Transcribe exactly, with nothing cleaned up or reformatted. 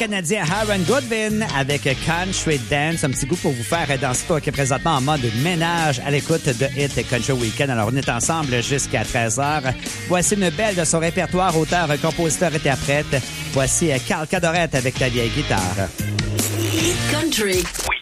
Canadien Aaron Goodwin avec Country Dance. Un petit goût pour vous faire danser toi qui est présentement en mode ménage à l'écoute de Hit Country Weekend. Alors, on est ensemble jusqu'à treize heures. Voici une belle de son répertoire, auteur, compositeur, interprète. Voici Carl Cadorette avec la vieille guitare. Hit Country. Oui.